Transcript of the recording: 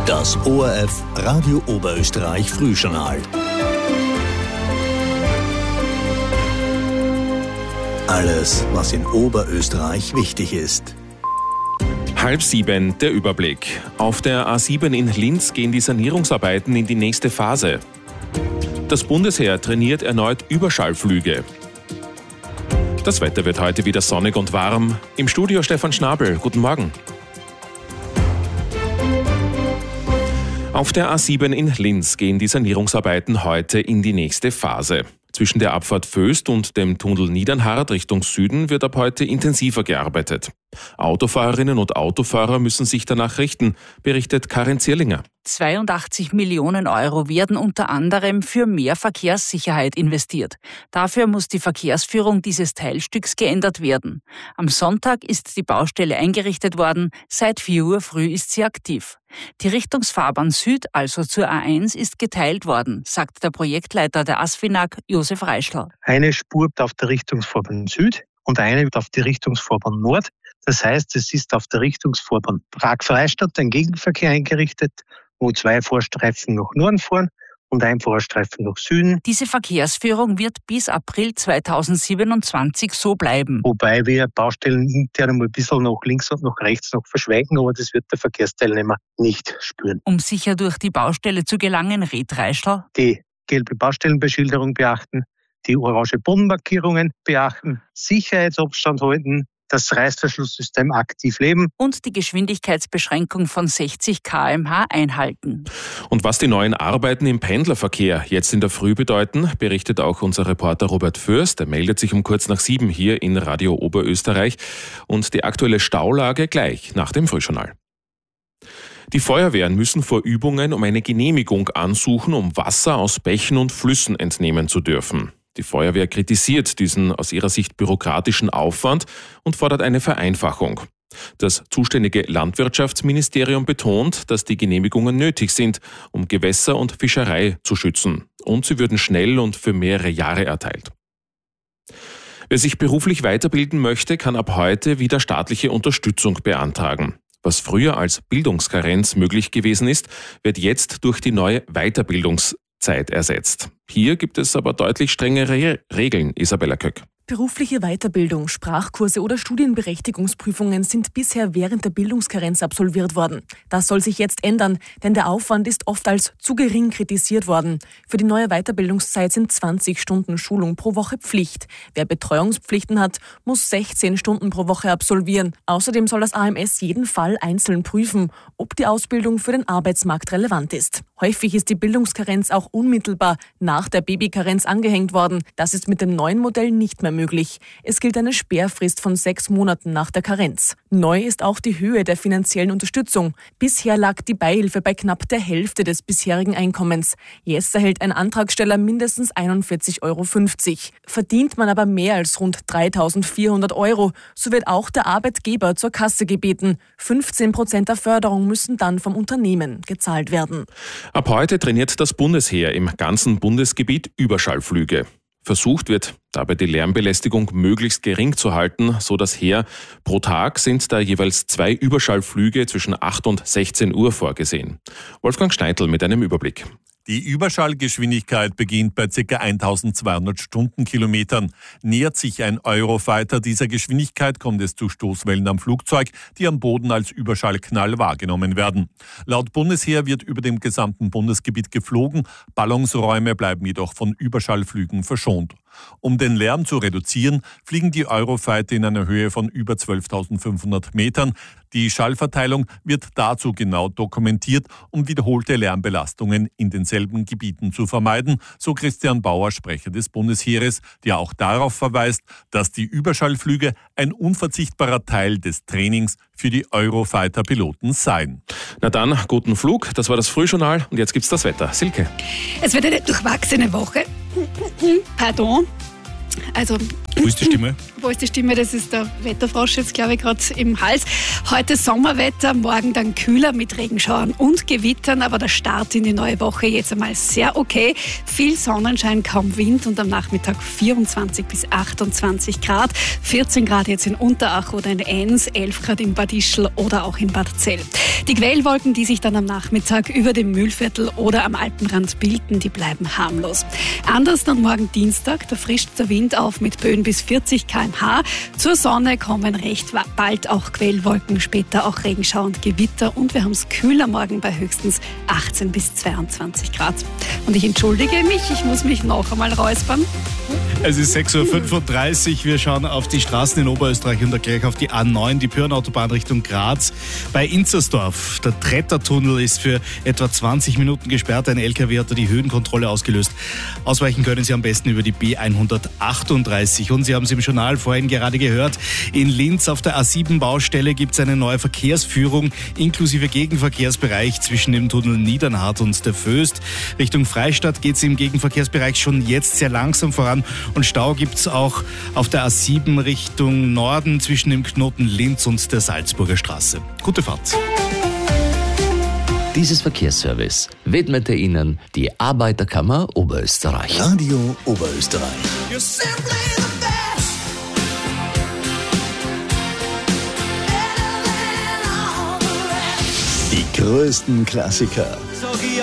Das ORF Radio Oberösterreich Frühjournal. Alles, was in Oberösterreich wichtig ist. 6:30 der Überblick. Auf der A7 in Linz gehen die Sanierungsarbeiten in die nächste Phase. Das Bundesheer trainiert erneut Überschallflüge. Das Wetter wird heute wieder sonnig und warm. Im Studio Stefan Schnabel. Guten Morgen. Auf der A7 in Linz gehen die Sanierungsarbeiten heute in die nächste Phase. Zwischen der Abfahrt Voest und dem Tunnel Niedernhardt Richtung Süden wird ab heute intensiver gearbeitet. Autofahrerinnen und Autofahrer müssen sich danach richten, berichtet Karin Zierlinger. 82 Millionen Euro werden unter anderem für mehr Verkehrssicherheit investiert. Dafür muss die Verkehrsführung dieses Teilstücks geändert werden. Am Sonntag ist die Baustelle eingerichtet worden, seit 4 Uhr früh ist sie aktiv. Die Richtungsfahrbahn Süd, also zur A1, ist geteilt worden, sagt der Projektleiter der ASFINAG, Josef Reischl. Eine Spur auf der Richtungsfahrbahn Süd und eine auf die Richtungsfahrbahn Nord. Das heißt, es ist auf der Richtungsfahrbahn Prag-Freistadt ein Gegenverkehr eingerichtet, wo 2 Fahrstreifen nach Norden fahren und ein Fahrstreifen nach Süden. Diese Verkehrsführung wird bis April 2027 so bleiben. Wobei wir Baustellen intern mal ein bisschen nach links und nach rechts noch verschweigen, aber das wird der Verkehrsteilnehmer nicht spüren. Um sicher durch die Baustelle zu gelangen, rät Reischl: Die gelbe Baustellenbeschilderung beachten, die orange Bodenmarkierungen beachten, Sicherheitsabstand halten, das Reißverschlusssystem aktiv leben und die Geschwindigkeitsbeschränkung von 60 km/h einhalten. Und was die neuen Arbeiten im Pendlerverkehr jetzt in der Früh bedeuten, berichtet auch unser Reporter Robert Fürst. Er meldet sich um kurz nach 7 hier in Radio Oberösterreich. Und die aktuelle Staulage gleich nach dem Frühjournal. Die Feuerwehren müssen vor Übungen um eine Genehmigung ansuchen, um Wasser aus Bächen und Flüssen entnehmen zu dürfen. Die Feuerwehr kritisiert diesen aus ihrer Sicht bürokratischen Aufwand und fordert eine Vereinfachung. Das zuständige Landwirtschaftsministerium betont, dass die Genehmigungen nötig sind, um Gewässer und Fischerei zu schützen. Und sie würden schnell und für mehrere Jahre erteilt. Wer sich beruflich weiterbilden möchte, kann ab heute wieder staatliche Unterstützung beantragen. Was früher als Bildungskarenz möglich gewesen ist, wird jetzt durch die neue Weiterbildungszeit ersetzt. Hier gibt es aber deutlich strengere Regeln, Isabella Köck. Berufliche Weiterbildung, Sprachkurse oder Studienberechtigungsprüfungen sind bisher während der Bildungskarenz absolviert worden. Das soll sich jetzt ändern, denn der Aufwand ist oft als zu gering kritisiert worden. Für die neue Weiterbildungszeit sind 20 Stunden Schulung pro Woche Pflicht. Wer Betreuungspflichten hat, muss 16 Stunden pro Woche absolvieren. Außerdem soll das AMS jeden Fall einzeln prüfen, ob die Ausbildung für den Arbeitsmarkt relevant ist. Häufig ist die Bildungskarenz auch unmittelbar nach der Babykarenz angehängt worden. Das ist mit dem neuen Modell nicht mehr möglich. Es gilt eine Sperrfrist von 6 Monaten nach der Karenz. Neu ist auch die Höhe der finanziellen Unterstützung. Bisher lag die Beihilfe bei knapp der Hälfte des bisherigen Einkommens. Jetzt erhält ein Antragsteller mindestens 41,50 €. Verdient man aber mehr als rund 3.400 €, so wird auch der Arbeitgeber zur Kasse gebeten. 15% der Förderung müssen dann vom Unternehmen gezahlt werden. Ab heute trainiert das Bundesheer im ganzen Bundesgebiet Überschallflüge. Versucht wird dabei die Lärmbelästigung möglichst gering zu halten, so das Heer. Pro Tag sind da jeweils 2 Überschallflüge zwischen 8 und 16 Uhr vorgesehen. Wolfgang Schneitl mit einem Überblick. Die Überschallgeschwindigkeit beginnt bei ca. 1200 Stundenkilometern. Nähert sich ein Eurofighter dieser Geschwindigkeit, kommt es zu Stoßwellen am Flugzeug, die am Boden als Überschallknall wahrgenommen werden. Laut Bundesheer wird über dem gesamten Bundesgebiet geflogen, Ballungsräume bleiben jedoch von Überschallflügen verschont. Um den Lärm zu reduzieren, fliegen die Eurofighter in einer Höhe von über 12.500 Metern. Die Schallverteilung wird dazu genau dokumentiert, um wiederholte Lärmbelastungen in denselben Gebieten zu vermeiden, so Christian Bauer, Sprecher des Bundesheeres, der auch darauf verweist, dass die Überschallflüge ein unverzichtbarer Teil des Trainings für die Eurofighter-Piloten seien. Na dann, guten Flug, das war das Frühjournal und jetzt gibt's das Wetter. Silke. Es wird eine durchwachsene Woche. Pardon. Also, wo ist die Stimme? Wo ist die Stimme? Das ist der Wetterfrosch jetzt, glaube ich, gerade im Hals. Heute Sommerwetter, morgen dann kühler mit Regenschauern und Gewittern, aber der Start in die neue Woche jetzt einmal sehr okay. Viel Sonnenschein, kaum Wind und am Nachmittag 24 bis 28 Grad. 14 Grad jetzt in Unterach oder in Enns, 11 Grad in Bad Ischl oder auch in Bad Zell. Die Quellwolken, die sich dann am Nachmittag über dem Mühlviertel oder am Alpenrand bilden, die bleiben harmlos. Anders dann morgen Dienstag, da frischt der Wind auf mit Böen bis 40 km/h. Zur Sonne kommen recht bald auch Quellwolken, später auch Regenschau und Gewitter und wir haben es kühler morgen bei höchstens 18 bis 22 Grad. Und ich entschuldige mich, ich muss mich noch einmal räuspern. Es ist 6.35 Uhr. Wir schauen auf die Straßen in Oberösterreich und gleich auf die A9, die Pyhrn-Autobahn Richtung Graz. Bei Inzersdorf, der Trettertunnel ist für etwa 20 Minuten gesperrt. Ein LKW hat da die Höhenkontrolle ausgelöst. Ausweichen können Sie am besten über die B138. Und Sie haben es im Journal vorhin gerade gehört, in Linz auf der A7-Baustelle gibt es eine neue Verkehrsführung inklusive Gegenverkehrsbereich zwischen dem Tunnel Niedernhardt und der Voest. Richtung Freistadt geht es im Gegenverkehrsbereich schon jetzt sehr langsam voran und Stau gibt es auch auf der A7 Richtung Norden zwischen dem Knoten Linz und der Salzburger Straße. Gute Fahrt. Dieses Verkehrsservice widmete Ihnen die Arbeiterkammer Oberösterreich. Radio Oberösterreich. Die größten Klassiker